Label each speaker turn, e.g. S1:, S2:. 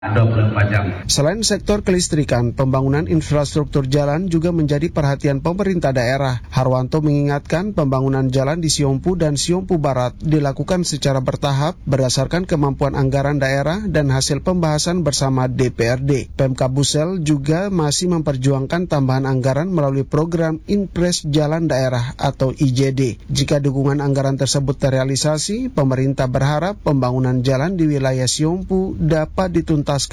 S1: 24 jam.
S2: Selain sektor kelistrikan, pembangunan infrastruktur jalan juga menjadi perhatian pemerintah daerah. Harwanto mengingatkan pembangunan jalan di Siompu dan Siompu Barat dilakukan secara bertahap berdasarkan kemampuan anggaran daerah dan hasil pembahasan bersama DPRD. Pemkab Busel juga masih memperjuangkan tambahan anggaran melalui program Inpres Jalan Daerah atau IJD. Jika dukungan anggaran tersebut terrealisasi, pemerintah berharap pembangunan jalan di wilayah Siompu dapat dituntaskan